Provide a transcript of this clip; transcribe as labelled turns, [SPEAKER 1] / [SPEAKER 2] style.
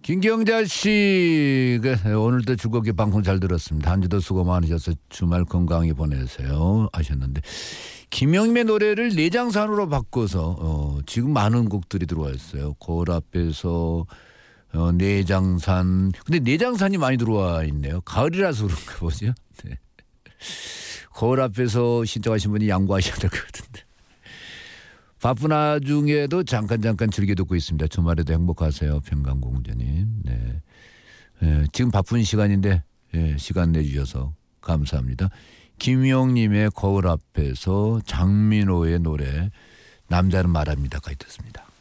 [SPEAKER 1] 김경자 씨, 오늘도 즐겁게 방송 잘 들었습니다. 한 주도 수고 많으셔서 주말 건강히 보내세요 하셨는데, 김영임의 노래를 내장산으로 바꿔서 지금 많은 곡들이 들어와 있어요. 거울 앞에서 내장산. 근데 내장산이 많이 들어와 있네요. 가을이라서 그런가 보죠. 네. 거울 앞에서 신청하신 분이 양보하셔야 될 것 같은데. 바쁜 와중에도 잠깐 즐겨 듣고 있습니다. 주말에도 행복하세요. 평강공주님. 네. 지금 바쁜 시간인데 시간 내주셔서 감사합니다. 김용님의 거울 앞에서 장민호의 노래 남자는 말합니다까지 듣습니다.